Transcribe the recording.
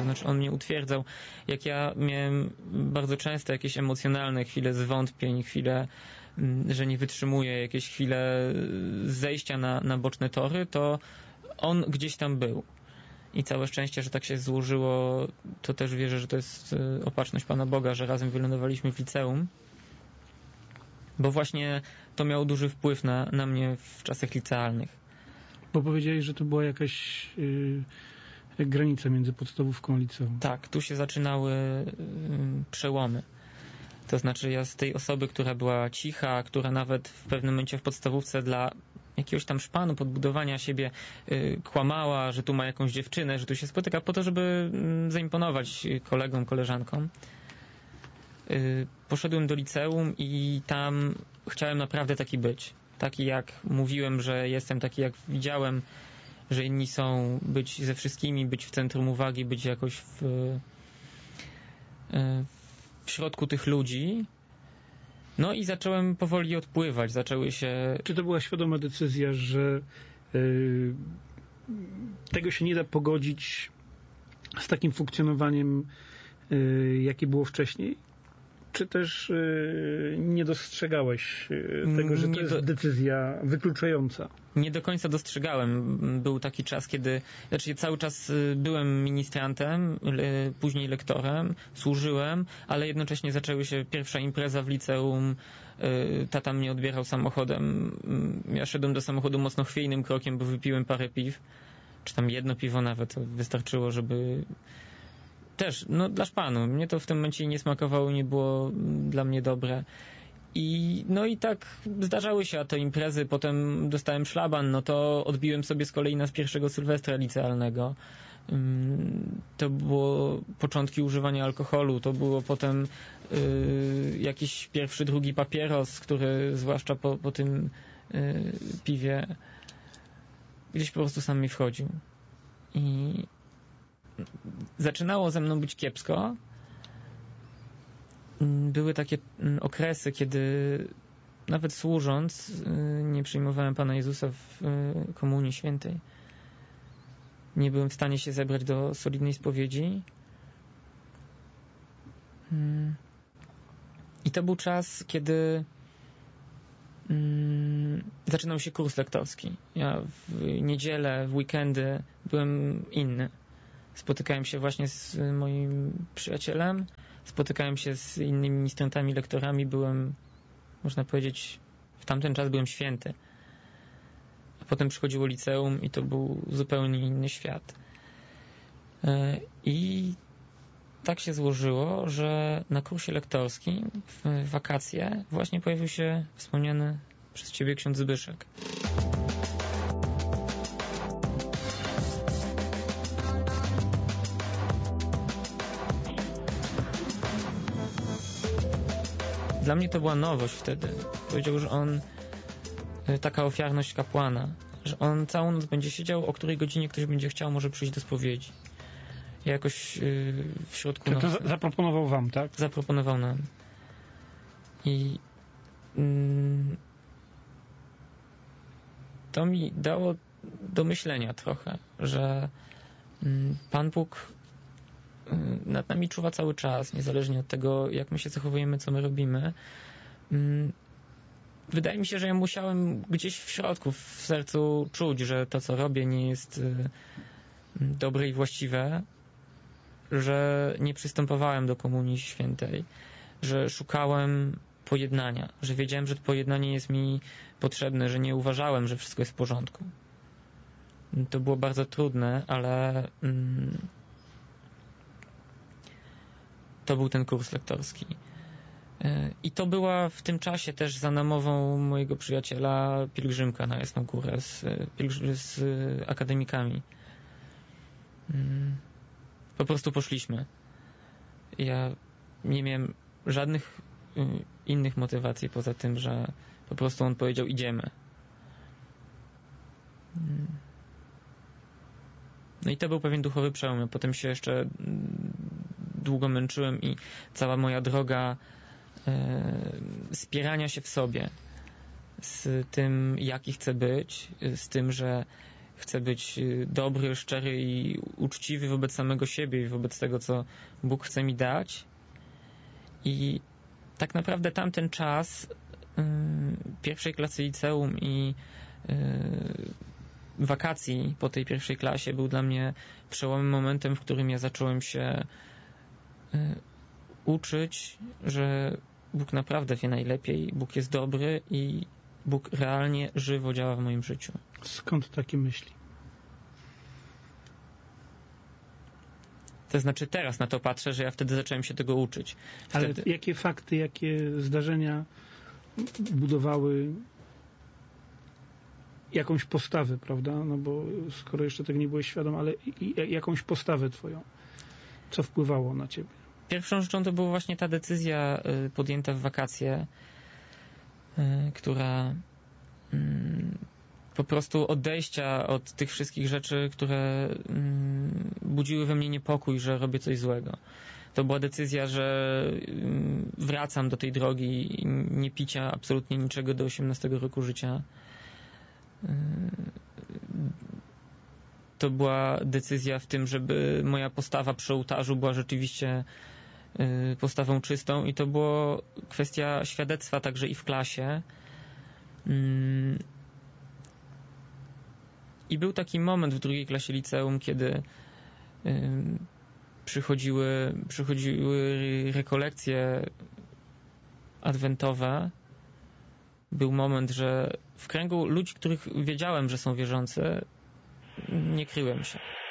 znaczy on mnie utwierdzał. Jak ja miałem bardzo często jakieś emocjonalne chwile zwątpień, chwile, że nie wytrzymuję, jakieś chwile zejścia na boczne tory, to on gdzieś tam był. I całe szczęście, że tak się złożyło, to też wierzę, że to jest opatrzność Pana Boga, że razem wylądowaliśmy w liceum, bo właśnie to miało duży wpływ na mnie w czasach licealnych. Bo powiedziałeś, że to była jakaś granica między podstawówką a liceum. Tak, tu się zaczynały przełomy. To znaczy ja z tej osoby, która była cicha, która nawet w pewnym momencie w podstawówce dla jakiegoś tam szpanu, podbudowania siebie kłamała, że tu ma jakąś dziewczynę, że tu się spotyka po to, żeby zaimponować kolegom, koleżankom. Poszedłem do liceum i tam chciałem naprawdę taki być. Taki jak mówiłem, że jestem, taki jak widziałem, że inni są, być ze wszystkimi, być w centrum uwagi, być jakoś w środku tych ludzi. No i zacząłem powoli odpływać, zaczęły się... Czy to była świadoma decyzja, że tego się nie da pogodzić z takim funkcjonowaniem, jakie było wcześniej? Czy też nie dostrzegałeś tego, że to jest decyzja wykluczająca? Nie do końca dostrzegałem. Był taki czas, kiedy... Znaczy cały czas byłem ministrantem, później lektorem, służyłem, ale jednocześnie zaczęły się pierwsza impreza w liceum. Tata mnie odbierał samochodem. Ja szedłem do samochodu mocno chwiejnym krokiem, bo wypiłem parę piw. Czy tam jedno piwo nawet. To wystarczyło, żeby... Też, no dla szpanu. Mnie to w tym momencie nie smakowało, nie było dla mnie dobre. No i tak zdarzały się to imprezy, potem dostałem szlaban, no to odbiłem sobie z kolei z pierwszego sylwestra licealnego. To było początki używania alkoholu, to było potem jakiś pierwszy, drugi papieros, który zwłaszcza po tym piwie gdzieś po prostu sam mi wchodził. I zaczynało ze mną być kiepsko. Były takie okresy, kiedy nawet służąc nie przyjmowałem Pana Jezusa w Komunii Świętej. Nie byłem w stanie się zebrać do solidnej spowiedzi. I to był czas, kiedy zaczynał się kurs lektorski. Ja w niedzielę, w weekendy byłem inny. Spotykałem się właśnie z moim przyjacielem, spotykałem się z innymi ministrantami, lektorami, byłem, można powiedzieć, w tamten czas byłem święty. A potem przychodziło liceum i to był zupełnie inny świat. I tak się złożyło, że na kursie lektorskim w wakacje właśnie pojawił się wspomniany przez Ciebie ksiądz Zbyszek. Dla mnie to była nowość wtedy. Powiedział, że on, taka ofiarność kapłana, że on całą noc będzie siedział, o której godzinie ktoś będzie chciał, może przyjść do spowiedzi. Ja jakoś w środku nocy... To zaproponował wam, tak? Zaproponował nam. I to mi dało do myślenia trochę, że Pan Bóg nad nami czuwa cały czas, niezależnie od tego, jak my się zachowujemy, co my robimy. Wydaje mi się, że ja musiałem gdzieś w środku, w sercu czuć, że to, co robię, nie jest dobre i właściwe, że nie przystępowałem do Komunii Świętej, że szukałem pojednania, że wiedziałem, że to pojednanie jest mi potrzebne, że nie uważałem, że wszystko jest w porządku. To było bardzo trudne, ale to był ten kurs lektorski. I to była w tym czasie też za namową mojego przyjaciela pielgrzymka na Jasną Górę z akademikami. Po prostu poszliśmy. Ja nie miałem żadnych innych motywacji poza tym, że po prostu on powiedział idziemy. No i to był pewien duchowy przełom. Ja potem się jeszcze długo męczyłem i cała moja droga spierania się w sobie z tym, jaki chcę być, z tym, że chcę być dobry, szczery i uczciwy wobec samego siebie i wobec tego, co Bóg chce mi dać. I tak naprawdę tamten czas pierwszej klasy liceum i wakacji po tej pierwszej klasie był dla mnie przełomowym momentem, w którym ja zacząłem się uczyć, że Bóg naprawdę wie najlepiej, Bóg jest dobry i Bóg realnie żywo działa w moim życiu. Skąd takie myśli? To znaczy teraz na to patrzę, że ja wtedy zacząłem się tego uczyć. Ale jakie fakty, jakie zdarzenia budowały jakąś postawę, prawda? No bo skoro jeszcze tego nie byłeś świadom, ale jakąś postawę twoją. Co wpływało na ciebie? Pierwszą rzeczą to była właśnie ta decyzja podjęta w wakacje, która po prostu odejścia od tych wszystkich rzeczy, które budziły we mnie niepokój, że robię coś złego. To była decyzja, że wracam do tej drogi nie picia absolutnie niczego do 18 roku życia. To była decyzja w tym, żeby moja postawa przy ołtarzu była rzeczywiście postawą czystą i to była kwestia świadectwa także i w klasie. I był taki moment w drugiej klasie liceum, kiedy przychodziły rekolekcje adwentowe. Był moment, że w kręgu ludzi, których wiedziałem, że są wierzący, nie kryłem się.